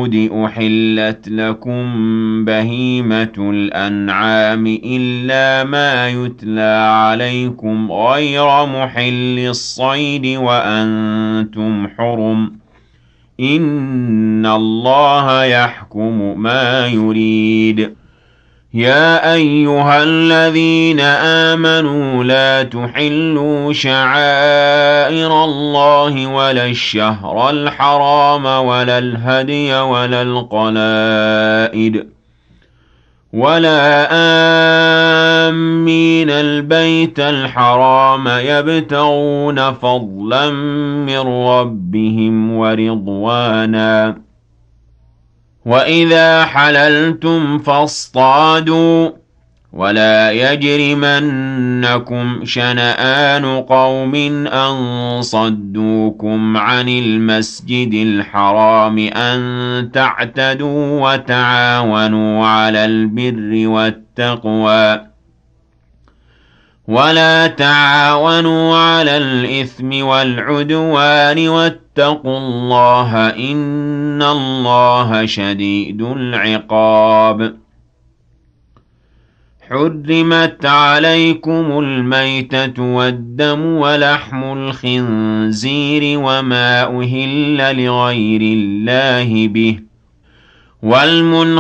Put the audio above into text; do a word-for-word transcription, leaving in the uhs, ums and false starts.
الحدود أحلت لكم بهيمة الأنعام إلا ما يتلى عليكم غير محل الصيد وأنتم حرم إن الله يحكم ما يريد يا أيها الذين آمنوا لا تحلوا شعائر الله ولا الشهر الحرام ولا الهدي ولا القلائد ولا آمين البيت الحرام يبتغون فضلا من ربهم ورضوانا وإذا حللتم فاصطادوا ولا يجرمنكم شنآن قوم أن صدوكم عن المسجد الحرام أن تعتدوا وتعاونوا على البر والتقوى ولا تعاونوا على الإثم والعدوان واتقوا الله إن الله شديد العقاب حرمت عليكم الميتة والدم ولحم الخنزير وما أهل لغير الله به والمنخنقة